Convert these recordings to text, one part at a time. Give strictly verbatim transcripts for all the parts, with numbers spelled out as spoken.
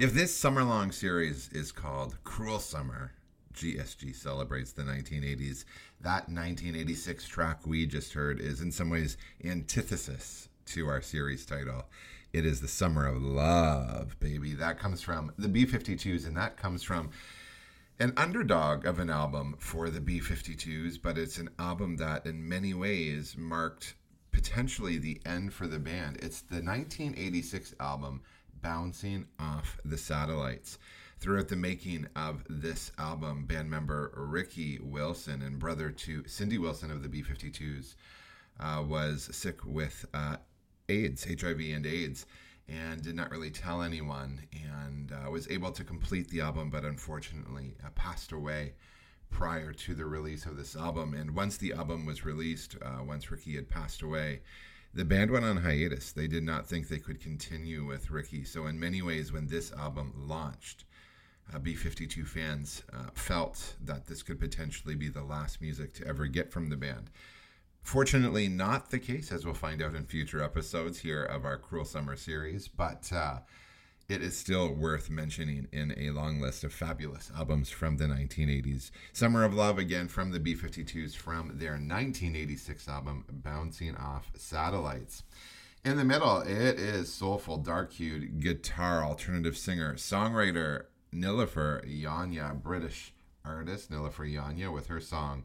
If this summer-long series is called Cruel Summer, G S G celebrates the nineteen eighties. That nineteen eighty-six track we just heard is in some ways antithesis to our series title. It is the Summer of Love, baby. That comes from the B fifty-twos, and that comes from an underdog of an album for the B fifty-twos, but it's an album that in many ways marked potentially the end for the band. It's the nineteen eighty-six album, Bouncing Off the Satellites. Throughout the making of this album, band member Ricky Wilson and brother to Cindy Wilson of the B fifty-twos uh, was sick with uh, AIDS, H I V and AIDS, and did not really tell anyone, and uh, was able to complete the album, but unfortunately uh, passed away prior to the release of this album. And once the album was released, uh, once Ricky had passed away, the band went on hiatus. They did not think they could continue with Ricky. So in many ways, when this album launched, uh, B fifty-two fans uh, felt that this could potentially be the last music to ever get from the band. Fortunately, not the case, as we'll find out in future episodes here of our Cruel Summer series, but uh, it is still worth mentioning in a long list of fabulous albums from the nineteen eighties. Summer of Love, again, from the B fifty-twos, from their nineteen eighty-six album, Bouncing Off Satellites. In the middle, it is soulful, dark-hued guitar, alternative singer, songwriter, Nilüfer Yanya, British artist Nilüfer Yanya, with her song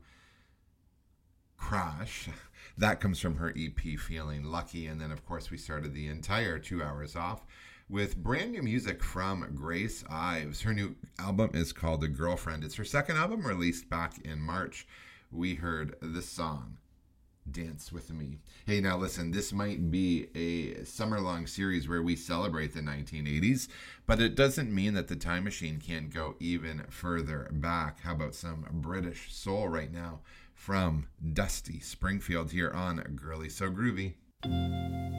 Crash. That comes from her E P Feeling Lucky. And then, of course, we started the entire two hours off with brand new music from Grace Ives. Her new album is called The Girlfriend. It's her second album, released back in March. We heard the song Dance With Me. Hey, now listen, this might be a summer-long series where we celebrate the nineteen eighties, but it doesn't mean that the time machine can't go even further back. How about some British soul right now from Dusty Springfield here on Girly So Groovy?